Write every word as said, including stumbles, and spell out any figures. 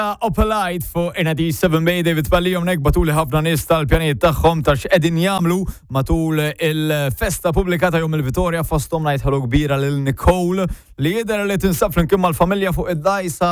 Opalite fuq N D seven Bay David Pallihom nek batuli ħafna nies tal-pjanijiet tagħhom ta' x'qegħdin jagħmlu matul il-festa pubblikata jum il-Vitorja fosthom ngħid ħalu kbira lil Nicole li jidher li tinsab flimkien mal-familja fuq id-dajsa